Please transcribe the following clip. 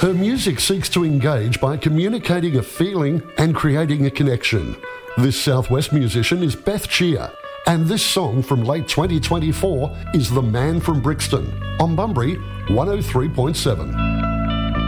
Her music seeks to engage by communicating a feeling and creating a connection. This Southwest musician is Beth Chia, and this song from late 2024 is The Man from Brixton on Bunbury 103.7.